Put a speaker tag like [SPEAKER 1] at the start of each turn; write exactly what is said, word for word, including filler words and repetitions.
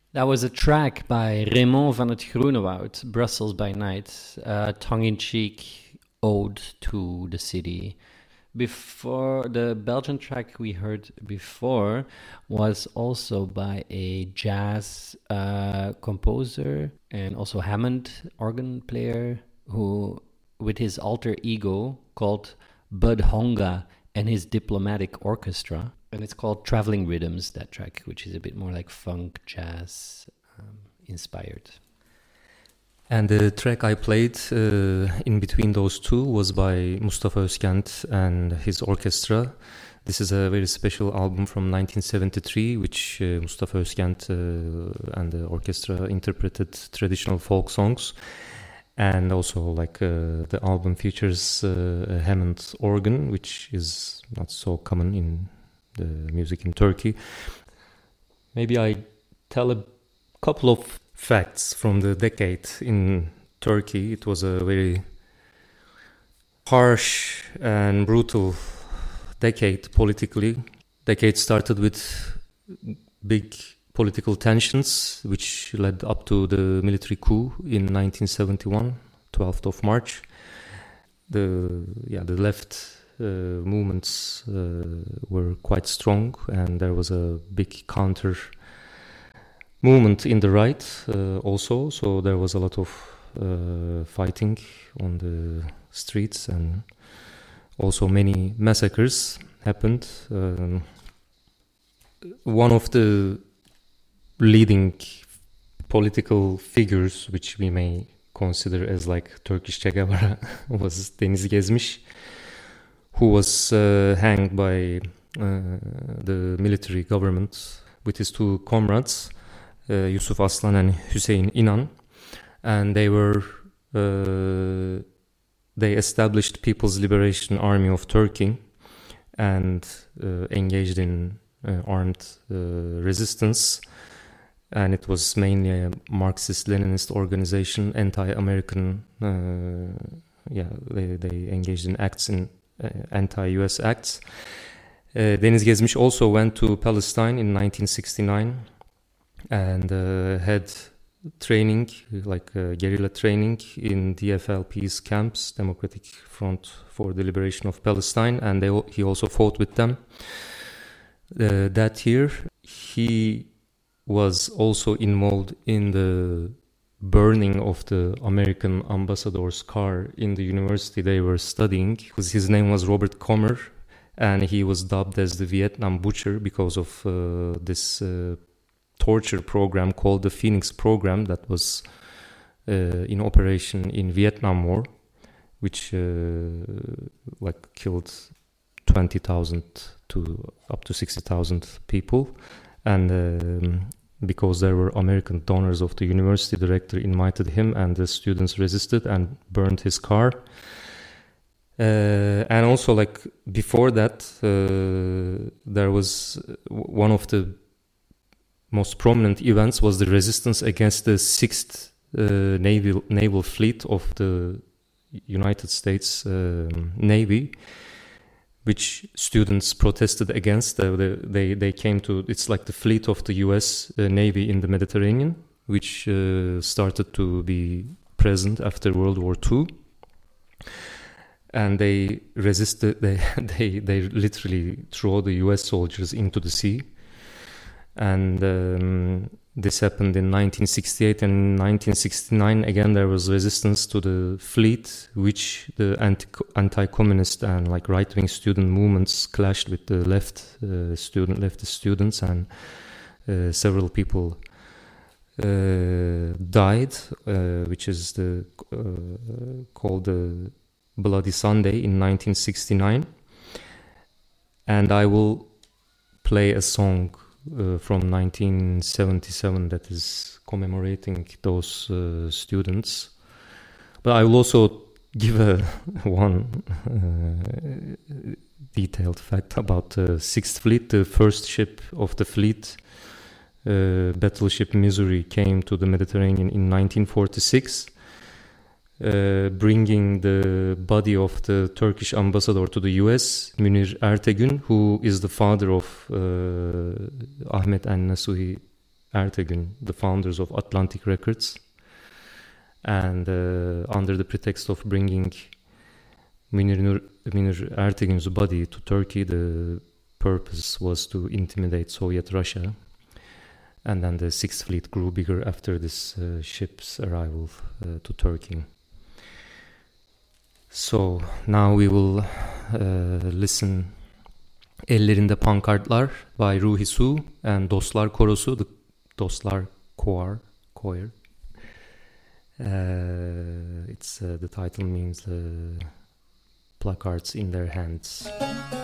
[SPEAKER 1] That was a track by Raymond van het Groenewoud, Brussels by Night, a tongue-in-cheek ode to the city. Before, the Belgian track we heard before was also by a jazz uh, composer and also Hammond organ player who, with his alter ego, called Bud Honga and his Diplomatic Orchestra. And it's called Traveling Rhythms, that track, which is a bit more like funk, jazz um, inspired.
[SPEAKER 2] And the track I played uh, in between those two was by Mustafa Özkent and his orchestra. This is a very special album from nineteen seventy-three, which uh, Mustafa Özkent uh, and the orchestra interpreted traditional folk songs. And also, like, uh, the album features uh, a Hammond organ, which is not so common in the music in Turkey. Maybe I tell a couple of facts from the decade in Turkey. It was a very harsh and brutal decade politically. Decade started with big political tensions, which led up to the military coup in nineteen seventy-one, twelfth of March. The yeah the left uh, movements uh, were quite strong, and there was a big counter movement in the right uh, also. So there was a lot of uh, fighting on the streets, and also many massacres happened. Um, one of the leading political figures, which we may consider as like Turkish Che Guevara, was Deniz Gezmiş, who was uh, hanged by uh, the military government with his two comrades, uh, Yusuf Aslan and Hüseyin İnan, and they were uh, they established People's Liberation Army of Turkey and uh, engaged in uh, armed uh, resistance. And it was mainly a Marxist-Leninist organization, anti-American. Uh, yeah, they, they engaged in acts in uh, anti-U S acts. Uh, Deniz Gezmiş also went to Palestine in nineteen sixty-nine and uh, had training, like uh, guerrilla training, in D F L P's camps, Democratic Front for the Liberation of Palestine, and they, he also fought with them. Uh, that year, he was also involved in the burning of the American ambassador's car in the university they were studying. His name was Robert Comer, and he was dubbed as the Vietnam Butcher because of uh, this uh, torture program called the Phoenix Program that was uh, in operation in Vietnam War, which uh, like killed twenty thousand to up to sixty thousand people. And um, because there were American donors of the university, the rector invited him, and the students resisted and burned his car. Uh, and also, like, before that, uh, there was one of the most prominent events was the resistance against the sixth uh, naval naval fleet of the United States uh, Navy, which students protested against. Uh, they, they they came to, it's like the fleet of the U S uh, Navy in the Mediterranean, which uh, started to be present after World War Two. And they resisted, they, they, they literally threw the U S soldiers into the sea. And um, this happened in nineteen sixty-eight, and in nineteen sixty-nine, again, there was resistance to the fleet, which the anti- anti-communist and like right-wing student movements clashed with the left uh, student, leftist students, and uh, several people uh, died, uh, which is the uh, called the Bloody Sunday in nineteen sixty-nine. And I will play a song Uh, from nineteen seventy-seven that is commemorating those uh, students. But I will also give a one uh, detailed fact about the Sixth Fleet. The first ship of the fleet, uh, Battleship Missouri, came to the Mediterranean in nineteen forty-six, uh, bringing the body of the Turkish ambassador to the U S, Münir Ertegün, who is the father of uh, Ahmet and Nasuhi Ertegün, the founders of Atlantic Records. And uh, under the pretext of bringing Münir, Nur, Münir Ertegün's body to Turkey, the purpose was to intimidate Soviet Russia. And then the Sixth Fleet grew bigger after this uh, ship's arrival uh, to Turkey. So now we will uh, listen Ellerinde Pankartlar by Ruhi Su and Dostlar Korosu, the Dostlar Choir. choir. Uh, it's uh, the title means uh, placards in their hands.